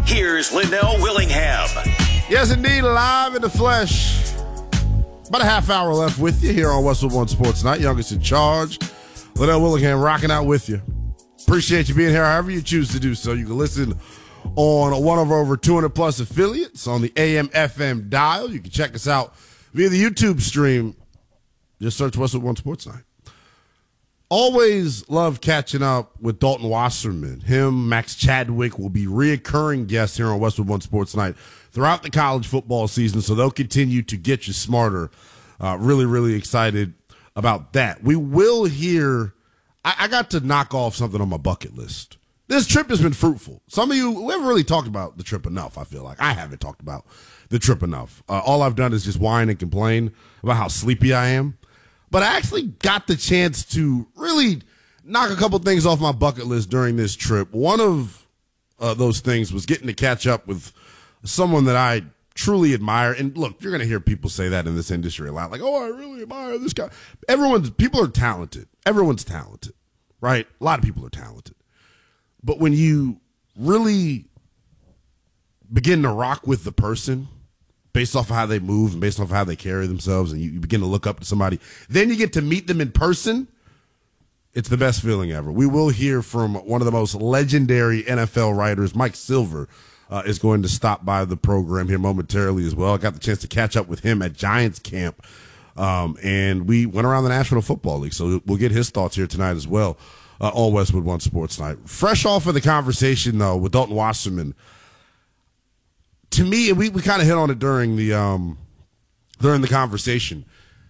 Here's Linnell Willingham. Yes, indeed, live in the flesh. About a half hour left with you here on Westwood One Sports Night. Youngest in charge, Linnell Willingham, rocking out with you. Appreciate you being here however you choose to do so. You can listen on one of our over 200-plus affiliates on the AM/FM dial. You can check us out via the YouTube stream. Just search Westwood One Sports Night. Always love catching up with Dalton Wasserman. Him, Max Chadwick will be reoccurring guests here on Westwood One Sports Night throughout the college football season, so they'll continue to get you smarter. Really, really excited about that. We will hear – I got to knock off something on my bucket list. This trip has been fruitful. Some of you, we haven't really talked about the trip enough, I feel like. I haven't talked about the trip enough. All I've done is just whine and complain about how sleepy I am. But I actually got the chance to really knock a couple things off my bucket list during this trip. One of those things was getting to catch up with someone that I truly admire. And look, you're going to hear people say that in this industry a lot. Like, oh, I really admire this guy. People are talented. Everyone's talented, right? A lot of people are talented. But when you really begin to rock with the person based off of how they move and based off of how they carry themselves, and you begin to look up to somebody, then you get to meet them in person, it's the best feeling ever. We will hear from one of the most legendary NFL writers, Mike Silver, is going to stop by the program here momentarily as well. I got the chance to catch up with him at Giants camp, and we went around the National Football League, so we'll get his thoughts here tonight as well on Westwood One Sports Night. Fresh off of the conversation, though, with Dalton Wasserman, to me, we kind of hit on it during the conversation.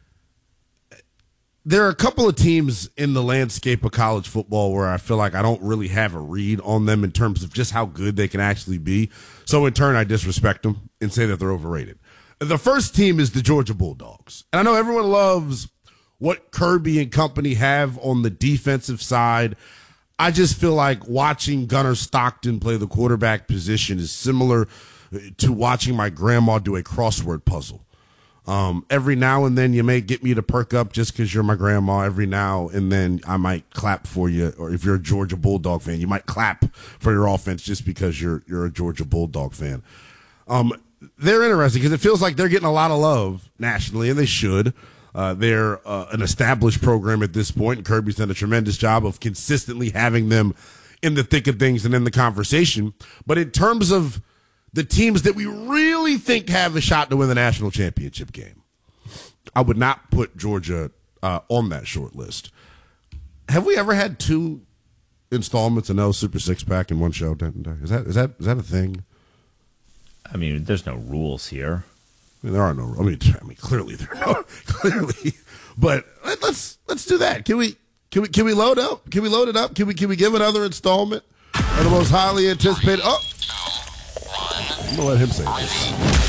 There are a couple of teams in the landscape of college football where I feel like I don't really have a read on them in terms of just how good they can actually be. So in turn, I disrespect them and say that they're overrated. The first team is the Georgia Bulldogs. And I know everyone loves what Kirby and company have on the defensive side. I just feel like watching Gunnar Stockton play the quarterback position is similar to watching my grandma do a crossword puzzle. Every now and then you may get me to perk up just because you're my grandma. Every now and then I might clap for you, or if you're a Georgia Bulldog fan, you might clap for your offense just because you're a Georgia Bulldog fan. They're interesting because it feels like they're getting a lot of love nationally, and they should. They're an established program at this point, and Kirby's done a tremendous job of consistently having them in the thick of things and in the conversation. But in terms of the teams that we really think have a shot to win the national championship game, I would not put Georgia on that short list. Have we ever had two installments of No Super Six Pack in one show? Is that a thing? I mean, there's no rules here. I mean, there are no. I mean, clearly there are no. Clearly, but let's do that. Can we load up? Can we load it up? Can we give another installment of the most highly anticipated? Oh, I'm gonna let him say this.